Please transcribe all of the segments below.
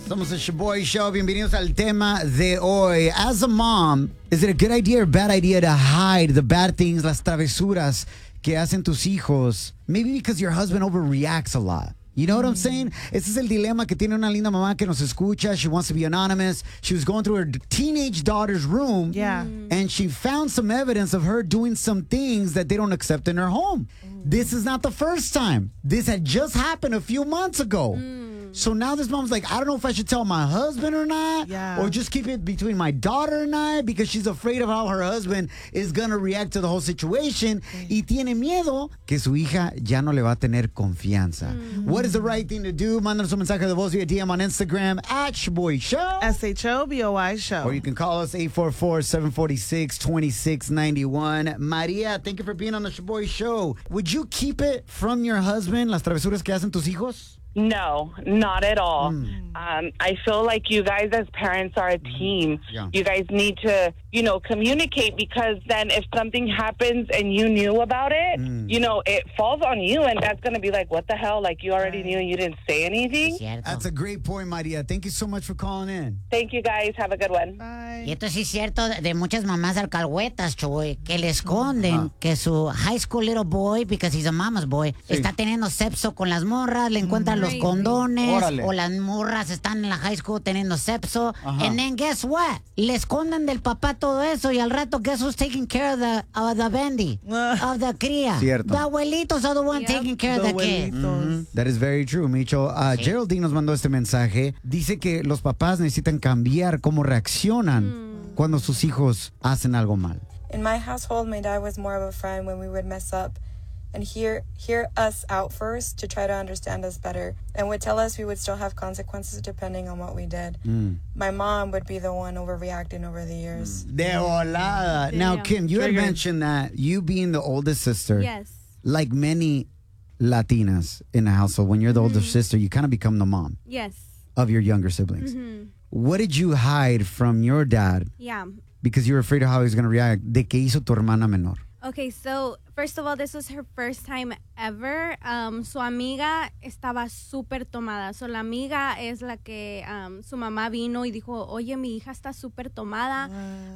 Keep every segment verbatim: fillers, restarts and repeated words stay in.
Somos el Shaboy Show. Bienvenidos al tema de hoy. As a mom, is it a good idea or bad idea to hide the bad things, las travesuras que hacen tus hijos? Maybe because your husband overreacts a lot. You know what I'm saying? Ese es el dilema que tiene una linda mamá que nos escucha. She wants to be anonymous. She was going through her teenage daughter's room. Yeah. And she found some evidence of her doing some things that they don't accept in her home. This is not the first time. This had just happened a few months ago. So now this mom's like, I don't know if I should tell my husband or not, Yeah. or just keep it between my daughter and I, because she's afraid of how her husband is going to react to the whole situation. Y tiene miedo que su hija ya no le va a tener confianza. What is the right thing to do? Mándanos un mensaje de voz via D M on Instagram at Shaboy Show. S H O B O Y Show. Or you can call us eight four four, seven four six, two six nine one. Maria, thank you for being on the Shaboy Show. Would you keep it from your husband, las travesuras que hacen tus hijos? No, not at all. Um, I feel like you guys as parents are a team. Yeah. You guys need to, you know, communicate, because then if something happens and you knew about it, you know, it falls on you, and that's going to be like, what the hell? Like, you already knew and you didn't say anything? That's a great point, Maria. Thank you so much for calling in. Thank you guys. Have a good one. Bye. Y esto sí es cierto de muchas mamás alcahuetas, Choboy, que le esconden que su high school little boy, because he's a mama's boy, Sí. está teniendo sexo con las morras, le encuentran los condones, Órale. o las morras están en la high school teniendo sexo. Ajá. And then guess what? Le esconden del papá todo eso, y al rato, guess who's taking care of the, of the bendy, of the cría? Cierto. The abuelitos are the one Yep. taking care of The the kid. abuelitos. That is very true, Micho. Uh, Geraldine nos mandó este mensaje. Dice que los papás necesitan cambiar cómo reaccionan cuando sus hijos hacen algo mal. In my household, my dad was more of a friend when we would mess up and hear hear us out first to try to understand us better, and would tell us we would still have consequences depending on what we did. My mom would be the one overreacting over the years. De volada. Now, Kim, you had Triggered. mentioned that you being the oldest sister, Yes. like many Latinas in a household, when you're the older sister, you kind of become the mom Yes. of your younger siblings. What did you hide from your dad Yeah. because you were afraid of how he was going to react? ¿De qué hizo tu hermana menor? Okay, so first of all, this was her first time ever. Um, su amiga estaba súper tomada. So la amiga es la que um, su mamá vino y dijo, oye, mi hija está súper tomada.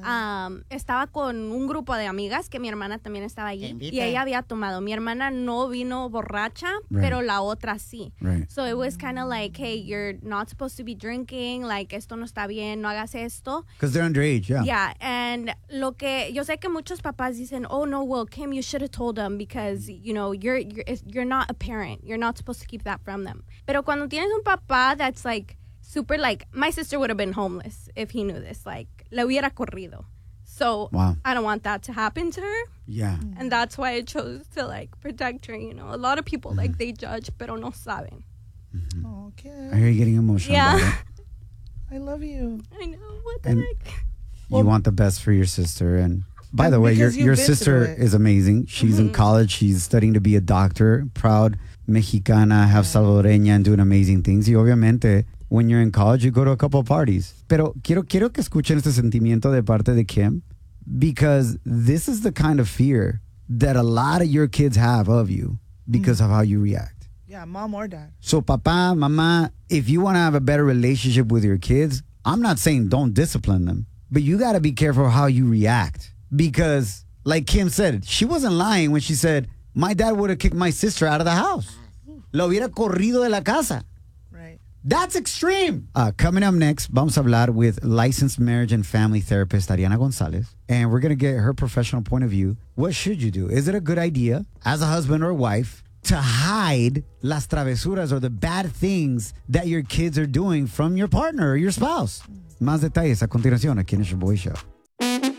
Um, estaba con un grupo de amigas que mi hermana también estaba allí. invita. Y ella había tomado. Mi hermana no vino borracha, Right. pero la otra sí. Right. So it was kind of like, hey, you're not supposed to be drinking. Like, esto no está bien, no hagas esto. Because they're underage, yeah. Yeah, and lo que yo sé que muchos papás dicen, oh no, well, Kim, you should have told them because you know you're you're you're not a parent. You're not supposed to keep that from them. Pero cuando tienes un papá that's like super, like my sister would have been homeless if he knew this. Like, le hubiera corrido. So Wow. I don't want that to happen to her, Yeah. and that's why I chose to like protect her. You know, a lot of people like they judge, pero no saben. Oh, Kim, I hear you getting emotional Yeah. about it. I love you. I know what the And- heck. You want the best for your sister. And by And the way, your, because you've your been through sister it. is amazing. She's in college. She's studying to be a doctor. Proud Mexicana, half Salvadoreña, and doing amazing things. Y obviamente, when you're in college, you go to a couple of parties. Pero quiero, quiero que escuchen este sentimiento de parte de Kim, because this is the kind of fear that a lot of your kids have of you because of how you react. Yeah, mom or dad. So, papá, mamá, if you want to have a better relationship with your kids, I'm not saying don't discipline them, but you got to be careful how you react. Because, like Kim said, she wasn't lying when she said, my dad would have kicked my sister out of the house. La hubiera corrido de la casa. Right. That's extreme. Uh, coming up next, vamos a hablar with licensed marriage and family therapist Ariana Gonzalez, and we're going to get her professional point of view. What should you do? Is it a good idea as a husband or wife to hide las travesuras or the bad things that your kids are doing from your partner or your spouse? Más detalles a continuación aquí en el Shaboy Show.